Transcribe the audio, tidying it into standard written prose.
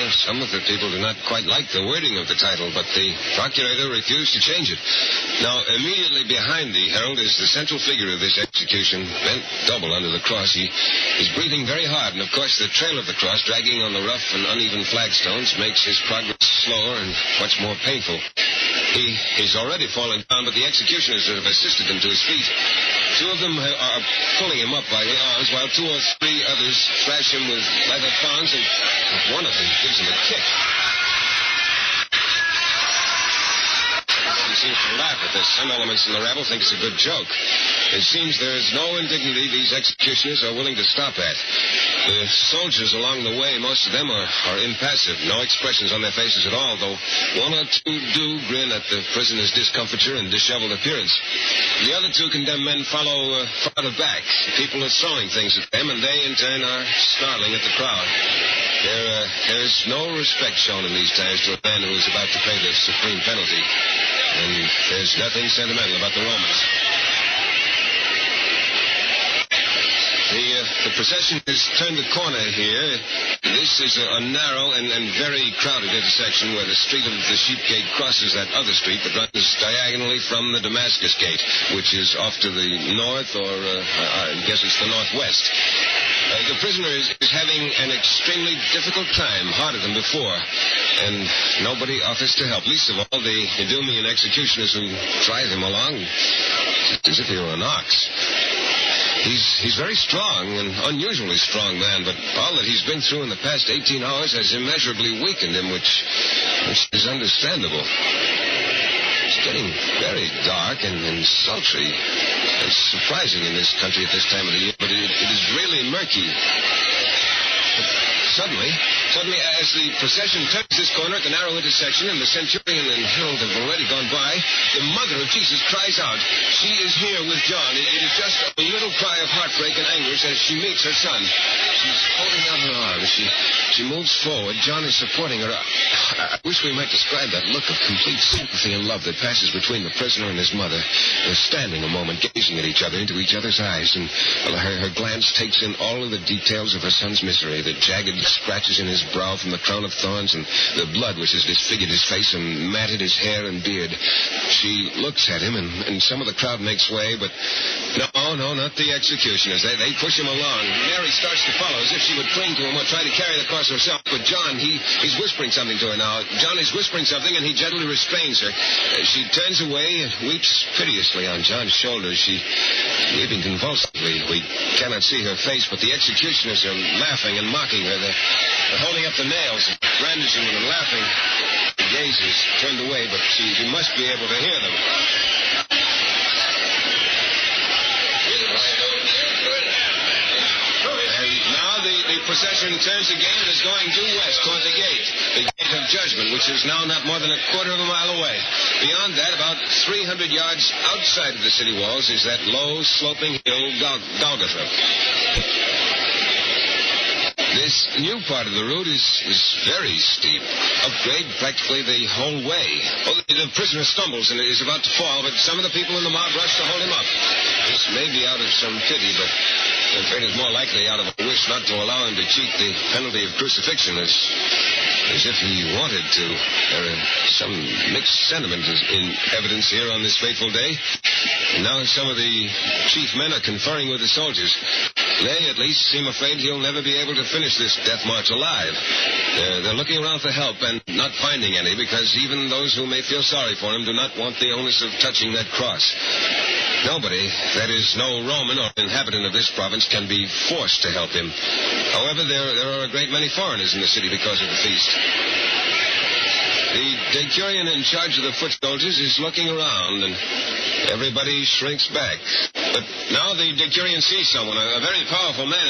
some of the people do not quite like the wording of the title, but the procurator refused to change it. Now, immediately behind the herald is the central figure of this execution, bent double under the cross. He's breathing very hard, and of course the trail of the cross, dragging on the rough and uneven flagstones, makes his progress slower and much more painful. He's already fallen down, but the executioners have assisted him to his feet. Two of them are pulling him up by the arms, while two or three others thrash him with leather thongs, and one of them gives him a kick. He seems to laugh at this. Some elements in the rabble think it's a good joke. It seems there is no indignity these executioners are willing to stop at. The soldiers along the way, most of them are impassive, no expressions on their faces at all, though one or two do grin at the prisoner's discomfiture and disheveled appearance. The other two condemned men follow farther back. People are throwing things at them, and they, in turn, are snarling at the crowd. There is no respect shown in these times to a man who is about to pay the supreme penalty. And there's nothing sentimental about the Romans. The procession has turned the corner here. This is a narrow and very crowded intersection where the street of the Sheep Gate crosses that other street that runs diagonally from the Damascus Gate, which is off to the north, or I guess it's the northwest. The prisoner is having an extremely difficult time, harder than before, and nobody offers to help, least of all the Idumean executioners who drive him along as if he were an ox. He's very strong, an unusually strong man, but all that he's been through in the past 18 hours has immeasurably weakened him, which is understandable. It's getting very dark and sultry. It's surprising in this country at this time of the year, but it is really murky. Suddenly, as the procession turns this corner at the narrow intersection and the centurion and herald have already gone by, the mother of Jesus cries out. She is here with John. It is just a little cry of heartbreak and anguish as she meets her son. She's holding out her arms. She moves forward. John is supporting her. I wish we might describe that look of complete sympathy and love that passes between the prisoner and his mother. They're standing a moment, gazing at each other, into each other's eyes, and her glance takes in all of the details of her son's misery, the jagged scratches in his brow from the crown of thorns, and the blood which has disfigured his face and matted his hair and beard. She looks at him, and some of the crowd makes way, but no, not the executioners. They push him along. Mary starts to follow, as if she would cling to him or try to carry the cross herself, but John, he's whispering something to her now. John is whispering something, and he gently restrains her. She turns away and weeps piteously on John's shoulder. She's weeping convulsively. We cannot see her face, but the executioners are laughing and mocking her. They're holding up the nails and brandishing them and laughing. The gaze is turned away, but she must be able to hear them. And now the procession turns again and is going due west toward the gate of Judgment, which is now not more than a quarter of a mile away. Beyond that, about 300 yards outside of the city walls, is that low, sloping hill, Golgotha. This new part of the route is very steep, upgrade practically the whole way. The prisoner stumbles and is about to fall, but some of the people in the mob rush to hold him up. This may be out of some pity, but I'm afraid it's more likely out of a wish not to allow him to cheat the penalty of crucifixion, as if he wanted to. There are some mixed sentiments in evidence here on this fateful day. And now some of the chief men are conferring with the soldiers. They, at least, seem afraid he'll never be able to finish this death march alive. They're looking around for help and not finding any, because even those who may feel sorry for him do not want the onus of touching that cross. Nobody, that is, no Roman or inhabitant of this province, can be forced to help him. However, there are a great many foreigners in the city because of the feast. The decurion in charge of the foot soldiers is looking around, and everybody shrinks back. But now the decurion sees someone, a very powerful man,